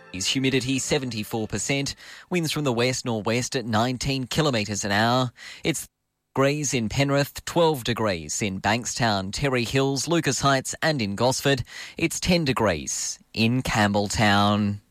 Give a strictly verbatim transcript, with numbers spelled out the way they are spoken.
Humidity seventy-four percent. Winds from the west-northwest at nineteen kilometres an hour. It's degrees in Penrith, twelve degrees in Bankstown, Terry Hills, Lucas Heights and in Gosford. It's ten degrees in Campbelltown.